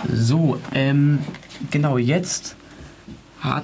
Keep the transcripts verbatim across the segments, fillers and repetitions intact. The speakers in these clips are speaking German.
So, ähm, genau, jetzt hat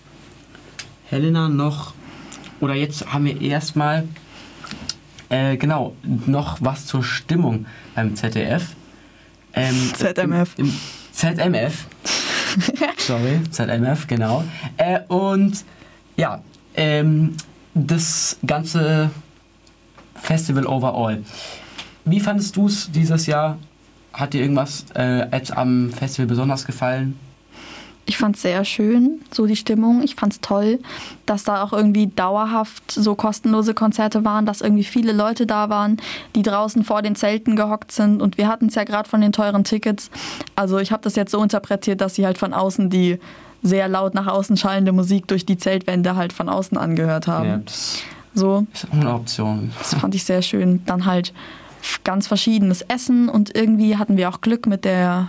Helena noch, oder jetzt haben wir erstmal, äh, genau, noch was zur Stimmung beim Z D F. Ähm, Z M F. Im, im Z M F. Sorry, Z M F, genau. Äh, und ja, ähm, das ganze Festival overall. Wie fandest du es dieses Jahr? Hat dir irgendwas äh, jetzt am Festival besonders gefallen? Ich fand es sehr schön, so die Stimmung. Ich fand es toll, dass da auch irgendwie dauerhaft so kostenlose Konzerte waren, dass irgendwie viele Leute da waren, die draußen vor den Zelten gehockt sind. Und wir hatten es ja gerade von den teuren Tickets. Also ich habe das jetzt so interpretiert, dass sie halt von außen die sehr laut nach außen schallende Musik durch die Zeltwände halt von außen angehört haben. Ja, das so. ist auch eine Option. Das fand ich sehr schön. Dann halt ganz verschiedenes Essen und irgendwie hatten wir auch Glück mit der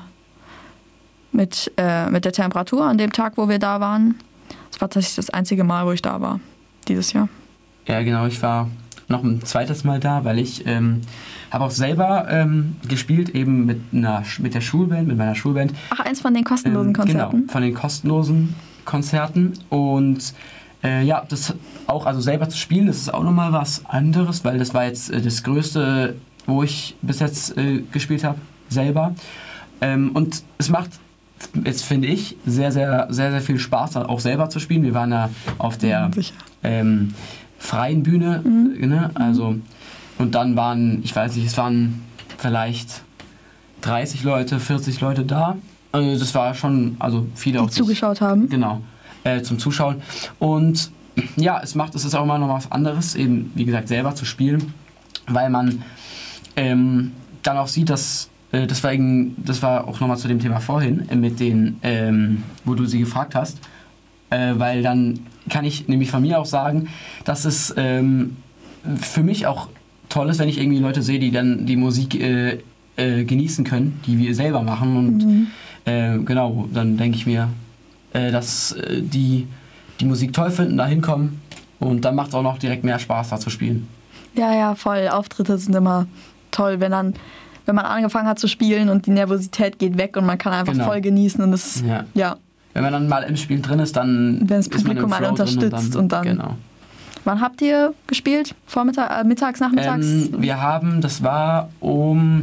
mit, äh, mit der Temperatur an dem Tag, wo wir da waren. Das war tatsächlich das einzige Mal, wo ich da war, dieses Jahr. Ja, genau, ich war noch ein zweites Mal da, weil ich ähm, habe auch selber ähm, gespielt, eben mit, einer, mit der Schulband, mit meiner Schulband. Ach, eins von den kostenlosen ähm, Konzerten? Genau, von den kostenlosen Konzerten. Und äh, ja, das auch, also selber zu spielen, das ist auch nochmal was anderes, weil das war jetzt äh, das Größte, wo ich bis jetzt äh, gespielt habe, selber. Ähm, und es macht jetzt, finde ich, sehr, sehr, sehr, sehr viel Spaß, auch selber zu spielen. Wir waren da auf der ähm, freien Bühne, mhm. ne? Also, und dann waren, ich weiß nicht, es waren vielleicht dreißig Leute, vierzig Leute da. Also das war schon, also viele die auch zugeschaut haben. Genau, äh, zum Zuschauen. Und ja, es macht, es ist auch immer noch was anderes, eben, wie gesagt, selber zu spielen, weil man ähm, dann auch sieht, dass äh, das war, eben, das war auch nochmal zu dem Thema vorhin, äh, mit den, ähm, wo du sie gefragt hast, äh, weil dann kann ich nämlich von mir auch sagen, dass es ähm, für mich auch toll ist, wenn ich irgendwie Leute sehe, die dann die Musik äh, äh, genießen können, die wir selber machen und mhm. äh, genau, dann denke ich mir, äh, dass äh, die die Musik toll finden, da hinkommen und dann macht es auch noch direkt mehr Spaß, da zu spielen. Ja, ja, voll. Auftritte sind immer toll, wenn dann, wenn man angefangen hat zu spielen und die Nervosität geht weg und man kann einfach genau. voll genießen und das, ja. ja. Wenn man dann mal im Spiel drin ist, dann wenn das Publikum mal unterstützt und dann, und dann genau. Wann habt ihr gespielt? Vormittag, äh, mittags, nachmittags? Ähm, wir haben, das war um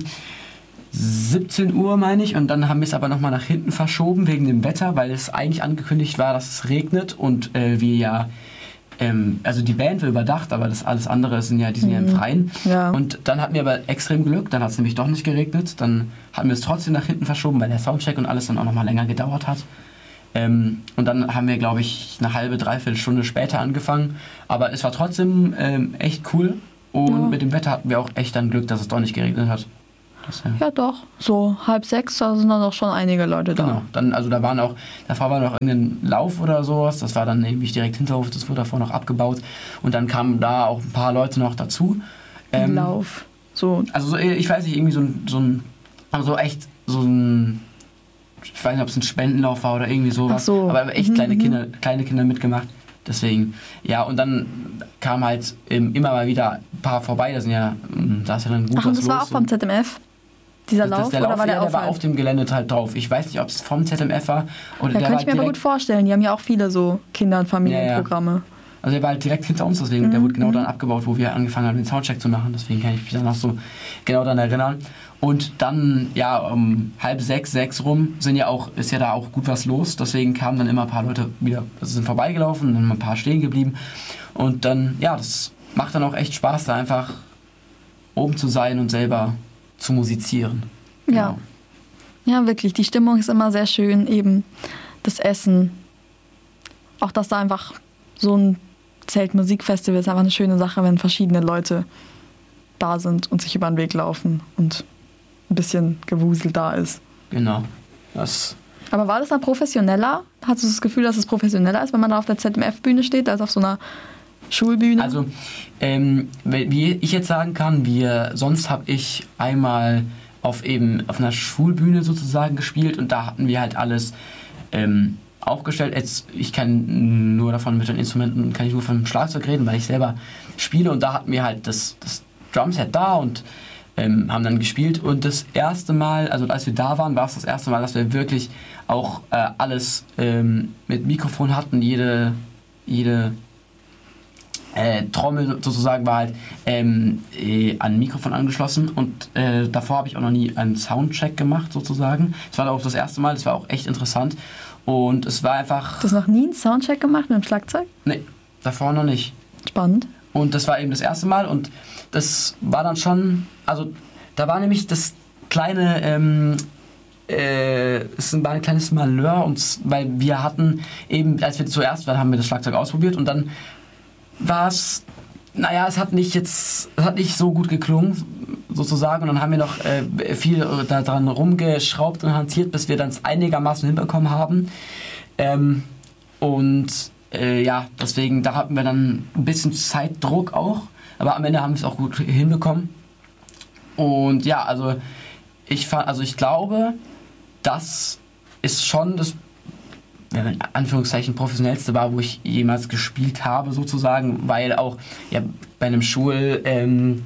siebzehn Uhr, meine ich, und dann haben wir es aber nochmal nach hinten verschoben wegen dem Wetter, weil es eigentlich angekündigt war, dass es regnet und äh, wir ja, ähm, also die Band war überdacht, aber das alles andere sind ja, die sind mhm. ja im Freien. Ja. Und dann hatten wir aber extrem Glück, dann hat es nämlich doch nicht geregnet, dann hatten wir es trotzdem nach hinten verschoben, weil der Soundcheck und alles dann auch nochmal länger gedauert hat. Ähm, und dann haben wir, glaube ich, eine halbe, dreiviertel Stunde später angefangen. Aber es war trotzdem ähm, echt cool. Und ja. mit dem Wetter hatten wir auch echt dann Glück, dass es doch nicht geregnet hat. Das, ja. ja, doch. So halb sechs, da sind dann doch schon einige Leute da. Genau. Dann, also da waren auch, davor war noch irgendein Lauf oder sowas. Das war dann nämlich direkt hinter uns. Das wurde davor noch abgebaut. Und dann kamen da auch ein paar Leute noch dazu. Ähm, Lauf. So. Also so, ich weiß nicht, irgendwie so ein, so ein, also echt so ein, ich weiß nicht, ob es ein Spendenlauf war oder irgendwie sowas, Ach so. aber echt mhm. kleine Kinder, kleine Kinder mitgemacht. Deswegen, ja, und dann kam halt ähm, immer mal wieder ein paar vorbei, da sind ja, da ist ja dann gut Ach, und was das los. war auch vom Z M F? Dieser das, Lauf? Das der Lauf, oder war der, ja, der war auf dem Gelände halt drauf. Ich weiß nicht, ob es vom Z M F war oder ja, der kann war ich mir aber gut vorstellen, die haben ja auch viele so Kinder- und Familienprogramme. Ja, ja. Also der war halt direkt hinter uns, deswegen, mhm. der wurde genau dann abgebaut, wo wir angefangen haben, den Soundcheck zu machen. Deswegen kann ich mich dann noch so genau daran erinnern. Und dann, ja, um halb sechs, sechs rum sind ja auch, ist ja da auch gut was los. Deswegen kamen dann immer ein paar Leute wieder, also sind vorbeigelaufen, dann ein paar stehen geblieben. Und dann, ja, das macht dann auch echt Spaß, da einfach oben zu sein und selber zu musizieren. Genau. Ja. Ja, wirklich. Die Stimmung ist immer sehr schön. Eben das Essen. Auch, dass da einfach so ein Zeltmusikfestival ist einfach eine schöne Sache, wenn verschiedene Leute da sind und sich über den Weg laufen und ein bisschen Gewusel da ist. Genau. Das Aber war das dann professioneller? Hast du das Gefühl, dass es professioneller ist, wenn man da auf der Z M F-Bühne steht, als auf so einer Schulbühne? Also, ähm, wie ich jetzt sagen kann, wir, sonst habe ich einmal auf eben auf einer Schulbühne sozusagen gespielt und da hatten wir halt alles ähm, aufgestellt. Jetzt, ich kann nur davon mit den Instrumenten, kann ich nur vom Schlagzeug reden, weil ich selber spiele und da hatten wir halt das, das Drumset da und ähm, haben dann gespielt. Und das erste Mal, also als wir da waren, war es das erste Mal, dass wir wirklich auch äh, alles ähm, mit Mikrofon hatten. Jede, jede äh, Trommel sozusagen war halt ähm, äh, an ein Mikrofon angeschlossen. Und äh, davor habe ich auch noch nie einen Soundcheck gemacht sozusagen. Das war auch das erste Mal, das war auch echt interessant. Und es war einfach... Du hast noch nie einen Soundcheck gemacht mit dem Schlagzeug? Nee, davor noch nicht. Spannend. Und das war eben das erste Mal und das war dann schon, also da war nämlich das kleine, ähm, äh, es war ein kleines Malheur, und, weil wir hatten eben, als wir zuerst waren, haben wir das Schlagzeug ausprobiert und dann war es, naja, es hat nicht jetzt, es hat nicht so gut geklungen, sozusagen, und dann haben wir noch äh, viel daran rumgeschraubt und hantiert, bis wir dann es einigermaßen hinbekommen haben. Ähm, und Äh, ja, deswegen, da hatten wir dann ein bisschen Zeitdruck auch, aber am Ende haben wir es auch gut hinbekommen. Und ja, also ich, also ich glaube, das ist schon das, in Anführungszeichen, professionellste war, wo ich jemals gespielt habe, sozusagen, weil auch ja, bei einem Schul... Ähm,